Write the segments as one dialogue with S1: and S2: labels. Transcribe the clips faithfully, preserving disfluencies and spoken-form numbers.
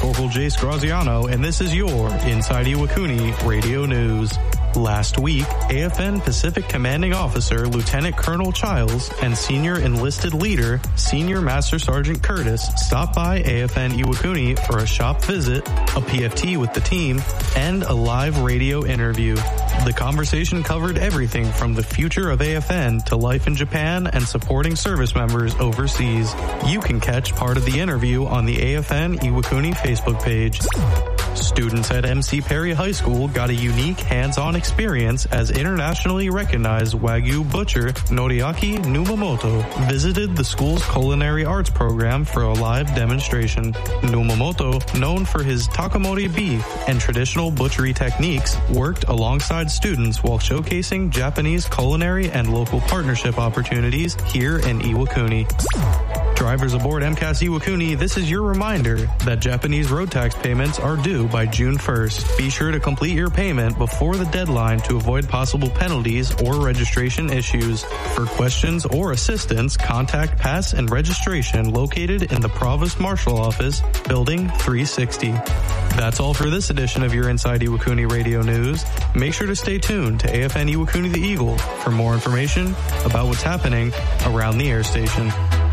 S1: Corporal Jace Graziano, and this is your Inside Iwakuni Radio News. Last week, A F N Pacific Commanding Officer Lieutenant Colonel Childs and Senior Enlisted Leader Senior Master Sergeant Curtis stopped by A F N Iwakuni for a shop visit, a P F T with the team, and a live radio interview. The conversation covered everything from the future of A F N to life in Japan and supporting service members overseas. You can catch part of the interview on the A F N Iwakuni Facebook page. Students at M C Perry High School got a unique hands-on experience as internationally recognized Wagyu butcher Noriaki Numamoto visited the school's culinary arts program for a live demonstration. Numamoto, known for his takamori beef and traditional butchery techniques, worked alongside students while showcasing Japanese culinary and local partnership opportunities here in Iwakuni. Drivers aboard M C A S Iwakuni, this is your reminder that Japanese road tax payments are due by June first. Be sure to complete your payment before the deadline to avoid possible penalties or registration issues. For questions or assistance, contact Pass and Registration located in the Provost Marshal Office, Building three sixty. That's all for this edition of your Inside Iwakuni Radio News. Make sure to stay tuned to A F N Iwakuni the Eagle for more information about what's happening around the air station.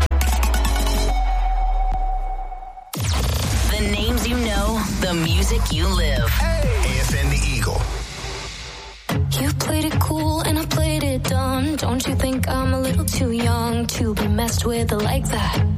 S2: The music you live.
S3: Hey. A F N The Eagle.
S4: You played it cool and I played it dumb. Don't you think I'm a little too young to be messed with like that?